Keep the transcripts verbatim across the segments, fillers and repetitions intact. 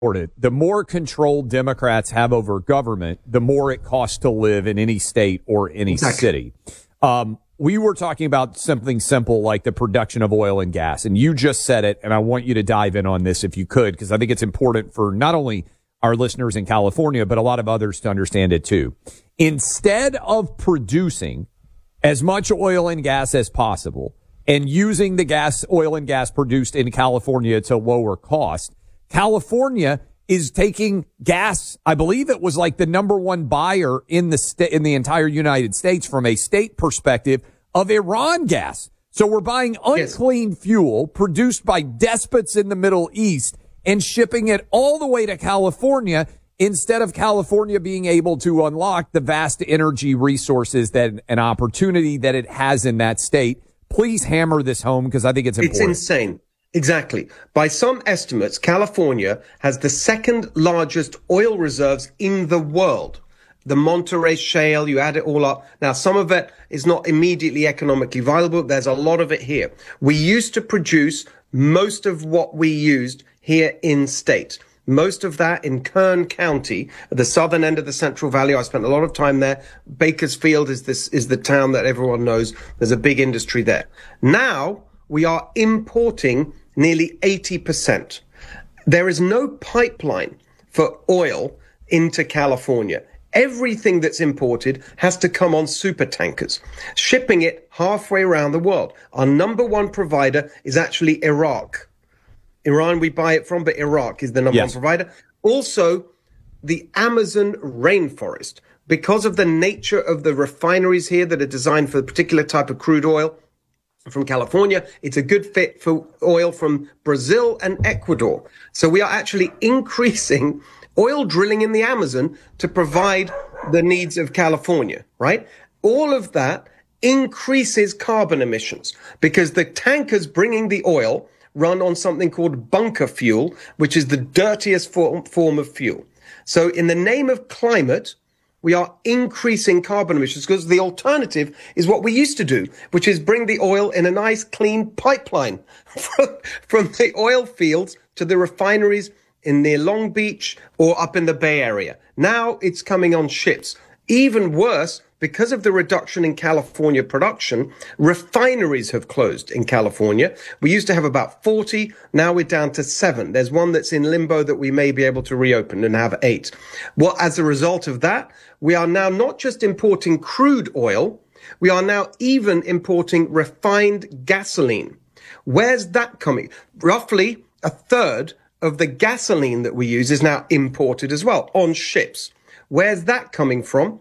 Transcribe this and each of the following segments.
The more control Democrats have over government, the more it costs to live in any state or any exactly. city. Um, we were talking about something simple like the production of oil and gas, and you just said it, and I want you to dive in on this if you could, because I think it's important for not only our listeners in California, but a lot of others to understand it too. Instead of producing as much oil and gas as possible and using the gas, oil and gas produced in California to lower cost, California is taking gas. I believe it was like the number one buyer in the sta- in the entire United States from a state perspective of Iran gas. So we're buying unclean yes. fuel produced by despots in the Middle East and shipping it all the way to California instead of California being able to unlock the vast energy resources that an opportunity that it has in that state. Please hammer this home because I think it's important. It's insane. Exactly. By some estimates, California has the second largest oil reserves in the world. The Monterey Shale, you add it all up. Now, some of it is not immediately economically viable. There's a lot of it here. We used to produce most of what we used here in state. Most of that in Kern County, at the southern end of the Central Valley. I spent a lot of time there. Bakersfield is this, is the town that everyone knows. There's a big industry there. Now we are importing nearly eighty percent. There is no pipeline for oil into California. Everything that's imported has to come on super tankers, shipping it halfway around the world. Our number one provider is actually Iraq. Iran we buy it from, but Iraq is the number yes. one provider. Also, the Amazon rainforest. Because of the nature of the refineries here that are designed for a particular type of crude oil from California, it's a good fit for oil from Brazil and Ecuador. So we are actually increasing oil drilling in the Amazon to provide the needs of California, right? All of that increases carbon emissions because the tankers bringing the oil run on something called bunker fuel, which is the dirtiest form, form of fuel. So in the name of climate, we are increasing carbon emissions because the alternative is what we used to do, which is bring the oil in a nice clean pipeline from, from the oil fields to the refineries in near Long Beach or up in the Bay Area. Now it's coming on ships. Even worse, because of the reduction in California production, refineries have closed in California. We used to have about forty. Now we're down to seven. There's one that's in limbo that we may be able to reopen and have eight. Well, as a result of that, we are now not just importing crude oil. We are now even importing refined gasoline. Where's that coming? Roughly a third of the gasoline that we use is now imported as well on ships. Where's that coming from?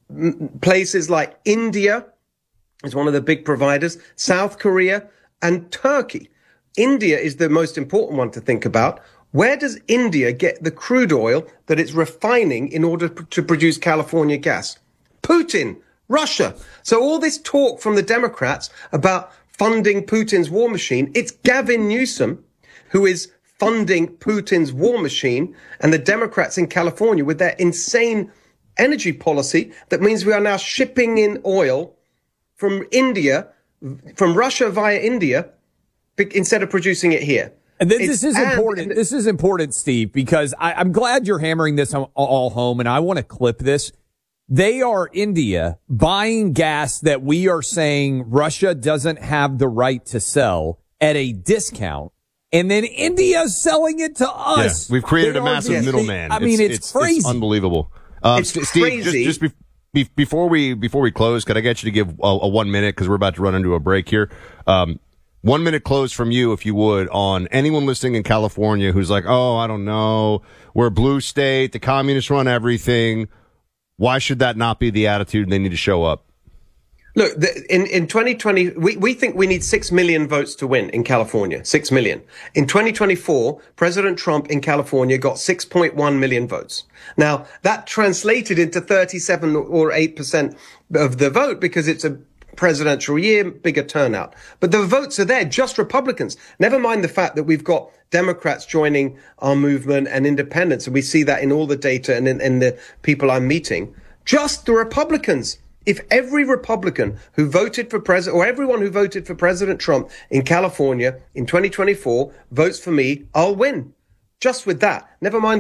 Places like India is one of the big providers, South Korea and Turkey. India is the most important one to think about. Where does India get the crude oil that it's refining in order to produce California gas? Putin, Russia. So all this talk from the Democrats about funding Putin's war machine, it's Gavin Newsom who is funding Putin's war machine and the Democrats in California with their insane energy policy that means we are now shipping in oil from India, from Russia via India, instead of producing it here. And this, this is and, important. And, this is important, Steve, because I, I'm glad you're hammering this all home, and I want to clip this. They are India buying gas that we are saying Russia doesn't have the right to sell at a discount. And then India's selling it to us. Yeah, we've created they a massive middleman. I mean, it's, it's crazy. It's unbelievable. Um, it's Steve, crazy. just, just be, be, before we before we close, could I get you to give a, a one minute because we're about to run into a break here? Um, one minute close from you, if you would, on anyone listening in California who's like, oh, I don't know, we're a blue state, the communists run everything. Why should that not be the attitude they need to show up? Look, the, in, in twenty twenty, we, we think we need six million votes to win in California. Six million. In twenty twenty-four, President Trump in California got six point one million votes. Now, that translated into thirty-seven or eight percent of the vote because it's a presidential year, bigger turnout. But the votes are there, just Republicans. Never mind the fact that we've got Democrats joining our movement and independents. And we see that in all the data and in, in the people I'm meeting. Just the Republicans. If every Republican who voted for president, or everyone who voted for President Trump in California in twenty twenty-four votes for me, I'll win. just with that. Never mind